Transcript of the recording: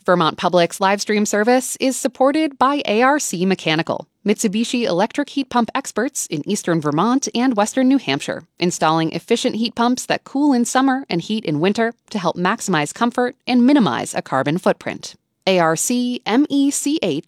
Vermont Public's live stream service is supported by ARC Mechanical, Mitsubishi electric heat pump experts in eastern Vermont and western New Hampshire, installing efficient heat pumps that cool in summer and heat in winter to help maximize comfort and minimize a carbon footprint. arcmech.com.